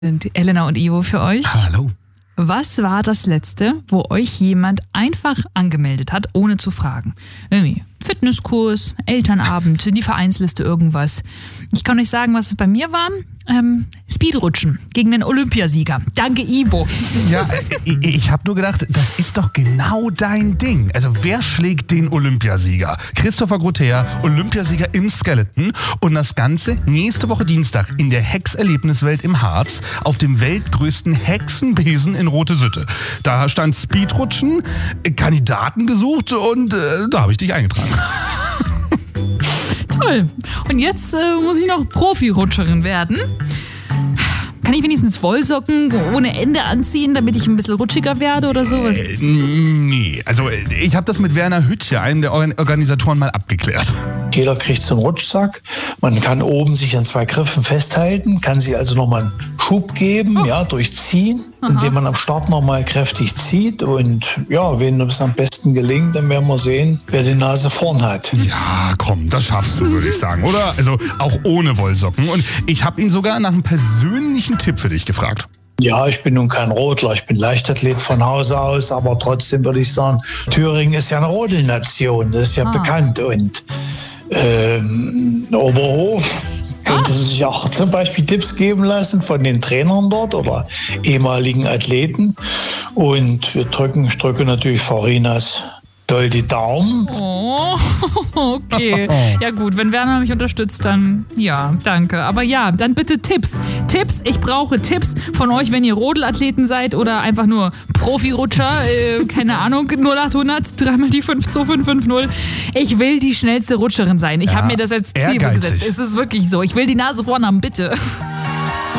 Sind Elena und Ivo für euch. Hallo. Was war das Letzte, wo euch jemand einfach angemeldet hat, ohne zu fragen? Irgendwie Fitnesskurs, Elternabend, die Vereinsliste, irgendwas. Ich kann euch sagen, was es bei mir war. Speedrutschen gegen den Olympiasieger. Danke, Ivo. Ja, ich habe nur gedacht, das ist doch genau dein Ding. Also wer schlägt den Olympiasieger? Christopher Grotter, Olympiasieger im Skeleton. Und das Ganze nächste Woche Dienstag in der Hexerlebniswelt im Harz auf dem weltgrößten Hexenbesen in Rote-Sütte. Da stand Speedrutschen, Kandidaten gesucht und da habe ich dich eingetragen. Toll. Und jetzt muss ich noch Profi-Rutscherin werden. Kann ich wenigstens Wollsocken ohne Ende anziehen, damit ich ein bisschen rutschiger werde oder sowas? Nee, also ich habe das mit Werner Hüttje, einem der Organisatoren, mal abgeklärt. Jeder kriegt so einen Rutschsack. Man kann oben sich an 2 Griffen festhalten, kann sie also nochmal einen Schub geben, durchziehen, indem man am Start nochmal kräftig zieht. Und ja, wenn das am besten gelingt, dann werden wir sehen, wer die Nase vorn hat. Ja, komm, das schaffst du, würde ich sagen, oder? Also auch ohne Wollsocken. Und ich habe ihn sogar nach einem persönlichen Tipp für dich gefragt. Ja, ich bin nun kein Rodler, ich bin Leichtathlet von Hause aus, aber trotzdem würde ich sagen, Thüringen ist ja eine Rodelnation, das ist ja bekannt. Und Oberhof könnte sich auch zum Beispiel Tipps geben lassen von den Trainern dort oder ehemaligen Athleten. Und ich drücke natürlich Farinas doll die Daumen. Oh, okay. Ja gut, wenn Werner mich unterstützt, dann ja, danke. Aber ja, dann bitte Tipps. Tipps, ich brauche Tipps von euch, wenn ihr Rodelathleten seid oder einfach nur Profi-Rutscher, keine Ahnung, 0800, 3 mal die 52550. Ich will die schnellste Rutscherin sein. Ich habe mir das als Ziel gesetzt. Es ist wirklich so. Ich will die Nase vorn haben, bitte.